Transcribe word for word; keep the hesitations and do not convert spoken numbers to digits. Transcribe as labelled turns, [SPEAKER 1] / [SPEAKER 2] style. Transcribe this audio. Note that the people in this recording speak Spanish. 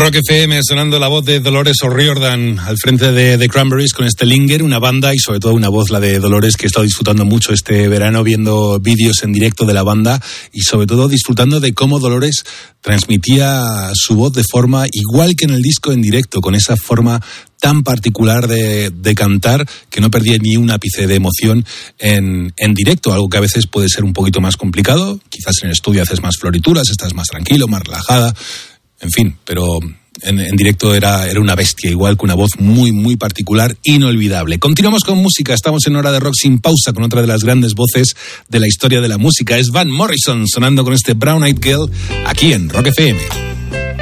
[SPEAKER 1] Rock F M sonando la voz de Dolores O'Riordan al frente de The Cranberries con este Linger, una banda y sobre todo una voz, la de Dolores, que he estado disfrutando mucho este verano viendo vídeos en directo de la banda y sobre todo disfrutando de cómo Dolores transmitía su voz de forma igual que en el disco en directo, con esa forma tan particular de, de cantar que no perdía ni un ápice de emoción en, en directo, algo que a veces puede ser un poquito más complicado. Quizás en el estudio haces más florituras, estás más tranquilo, más relajada, en fin, pero en, en directo era, era una bestia, igual que una voz muy, muy particular, inolvidable. Continuamos con música, estamos en Hora de Rock sin pausa con otra de las grandes voces de la historia de la música. Es Van Morrison sonando con este Brown Eyed Girl aquí en Rock F M.